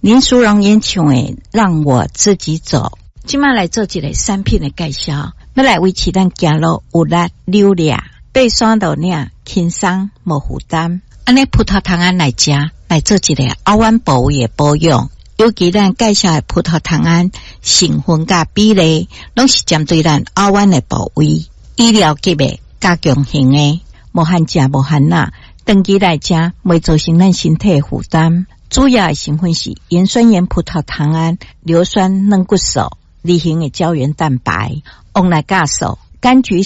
林淑荣演唱的让我自己走。今晚来做一个产品的介绍，要来维持咱走路有力溜俩，爬山路领轻松无负担。安尼葡萄糖胺来食，来做一个凹弯部位的保养。尤其咱介绍的葡萄糖胺成分甲比例，拢是针对咱凹弯的部位，医疗级的加强型的，无限食无限钠，长期来食袂造成咱身体负担。主要的成分是盐酸盐葡萄糖胺、硫酸软骨素、离型的胶原蛋白、翁来酵素、柑橘